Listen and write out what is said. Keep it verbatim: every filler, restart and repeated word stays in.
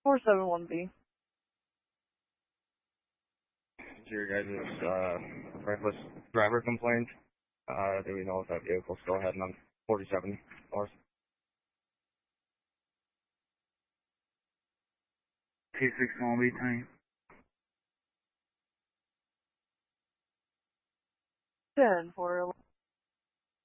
four seven one B. Your guys' uh, reckless driver complaint. Uh, do we know if that vehicle's still heading on forty-seven north? T six one B tank. ten four eleven.